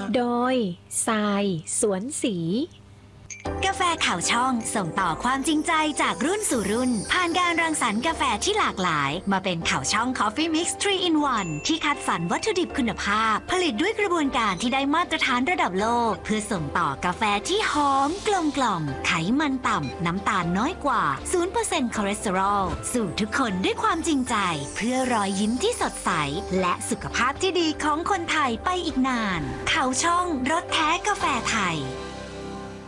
โดยทรายสวนสีกาแฟข่าวช่องส่งต่อความจริงใจจากรุ่นสู่รุ่นผ่านการรังสรรค์กาแฟที่หลากหลายมาเป็นข่าวช่อง Coffee Mix 3 in 1 ที่คัดสรรวัตถุดิบคุณภาพผลิตด้วยกระบวนการที่ได้มาตรฐานระดับโลกเพื่อส่งต่อกาแฟที่หอมกลมกล่อมไขมันต่ำน้ำตาลน้อยกว่า 0% คอเลสเตอรอลสู่ทุกคนด้วยความจริงใจเพื่อรอยยิ้มที่สดใสและสุขภาพที่ดีของคนไทยไปอีกนานข่าวช่องรสแท้กาแฟไทย